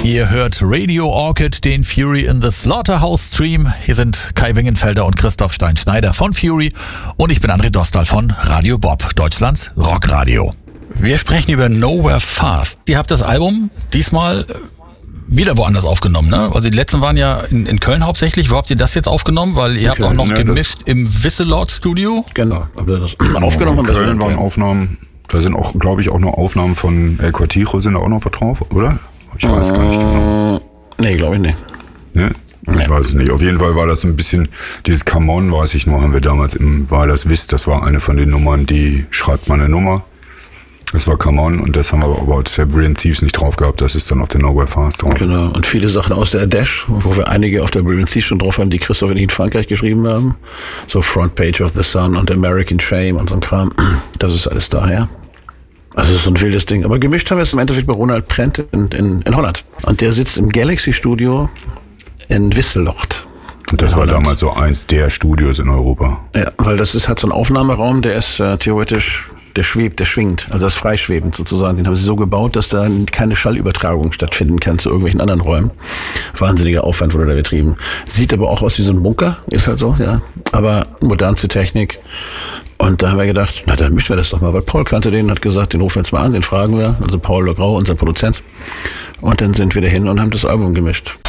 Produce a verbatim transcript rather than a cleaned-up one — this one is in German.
Ihr hört Radio Orchid, den Fury in the Slaughterhouse Stream. Hier sind Kai Wingenfelder und Christoph Stein-Schneider von Fury und ich bin André Dostal von Radio Bob, Deutschlands Rockradio. Wir sprechen über Nowhere Fast. Ihr habt das Album diesmal wieder woanders aufgenommen, ne? Also die letzten waren ja in, in Köln hauptsächlich. Wo habt ihr das jetzt aufgenommen? Weil ihr habt Köln, auch noch ja, gemischt im Wisselord Studio. Genau, aber das aufgenommen haben. In Köln waren Aufnahmen, da sind auch, glaube ich, auch noch Aufnahmen von El Quartijo, sind da auch noch was drauf, oder? Ich weiß gar nicht genau. Nee, glaube ich nicht. Ne? Ich nee. weiß es nicht. Auf jeden Fall war das ein bisschen, dieses Come On, weiß ich nur, haben wir damals im War das Wisst, das war eine von den Nummern, die schreibt man eine Nummer. Das war Come On und das haben wir aber auf der Brilliant Thieves nicht drauf gehabt, das ist dann auf der Nowhere Fast drauf. Genau, und viele Sachen aus der Dash, wo wir einige auf der Brilliant Thieves schon drauf haben, die Christoph und ich in Frankreich geschrieben haben. So Front Page of the Sun und American Shame und so ein Kram. Das ist alles daher. Also das ist so ein wildes Ding. Aber gemischt haben wir es im Endeffekt bei Ronald Prent in, in, in Holland. Und der sitzt im Galaxy Studio in Wisseloord. Und das war damals so eins der Studios in Europa. Ja, weil das ist, hat so einen Aufnahmeraum, der ist äh, theoretisch, der schwebt, der schwingt. Also das ist freischwebend sozusagen. Den haben sie so gebaut, dass da keine Schallübertragung stattfinden kann zu irgendwelchen anderen Räumen. Wahnsinniger Aufwand wurde da betrieben. Sieht aber auch aus wie so ein Bunker, ist halt so, ja. Aber modernste Technik. Und da haben wir gedacht, na dann mischen wir das doch mal, weil Paul kannte den und hat gesagt, den rufen wir jetzt mal an, den fragen wir. Also Paul Grau, unser Produzent. Und dann sind wir dahin und haben das Album gemischt.